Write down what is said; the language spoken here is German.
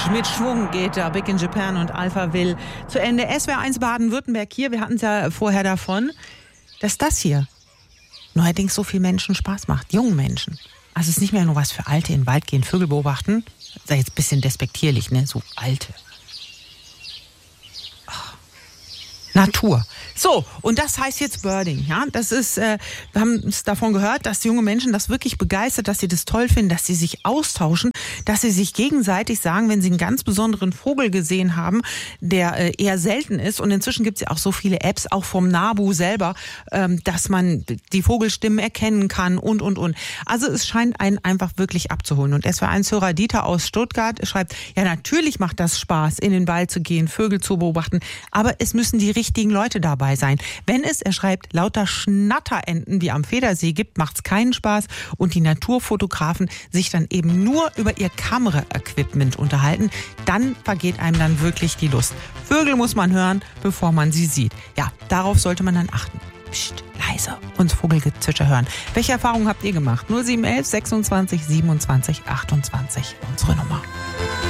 Mit Schwung geht da Big in Japan und Alphaville zu Ende. SWR1 Baden-Württemberg hier. Wir hatten es ja vorher davon, dass das hier neuerdings so viel Menschen Spaß macht. Jungen Menschen. Also es ist nicht mehr nur was für Alte, in den Wald gehen, Vögel beobachten. Das ist jetzt ein bisschen despektierlich, ne? So Alte. Natur. So, und das heißt jetzt Birding, ja. Das ist, wir haben es davon gehört, dass junge Menschen das wirklich begeistert, dass sie das toll finden, dass sie sich austauschen, dass sie sich gegenseitig sagen, wenn sie einen ganz besonderen Vogel gesehen haben, der eher selten ist. Und inzwischen gibt es ja auch so viele Apps, auch vom NABU selber, dass man die Vogelstimmen erkennen kann und. Also es scheint einen einfach wirklich abzuholen. Und SWR1-Hörer Dieter aus Stuttgart schreibt, ja, natürlich macht das Spaß, in den Wald zu gehen, Vögel zu beobachten, aber es müssen die richtigen Leute dabei sein. Wenn es, er schreibt, lauter Schnatterenten wie am Federsee gibt, macht's keinen Spaß und die Naturfotografen sich dann eben nur über ihr Kameraequipment unterhalten, dann vergeht einem dann wirklich die Lust. Vögel muss man hören, bevor man sie sieht. Ja, darauf sollte man dann achten. Psst, leise und Vogelgezwitscher hören. Welche Erfahrungen habt ihr gemacht? 0711 26 27 28, unsere Nummer.